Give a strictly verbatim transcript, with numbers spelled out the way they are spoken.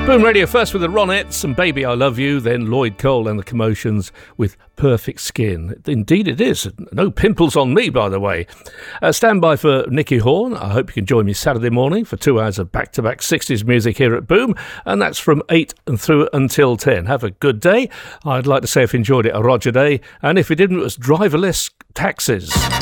Boom Radio first with the Ronettes and Baby I Love You, then Lloyd Cole and the Commotions with Perfect Skin. Indeed it is. No pimples on me, by the way. Uh, stand by for Nicky Horn. I hope you can join me Saturday morning for two hours of back-to-back sixties music here at Boom, and that's from eight and through until ten. Have a good day. I'd like to say if you enjoyed it, a Roger Day, and if you didn't, it was driverless taxis.